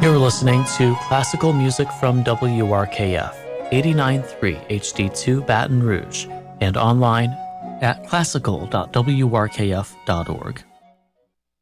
You're listening to classical music from WRKF 89.3 HD2 Baton Rouge and online at classical.wrkf.org.